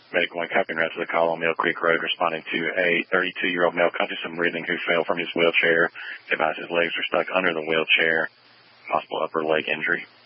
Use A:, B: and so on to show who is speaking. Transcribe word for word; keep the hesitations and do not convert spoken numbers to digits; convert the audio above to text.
A: Medical and Cupping route to the call on Mill Creek Road, responding to a thirty-two-year-old male conscious and breathing who fell from his wheelchair. Advised his legs were stuck under the wheelchair. Possible upper leg injury.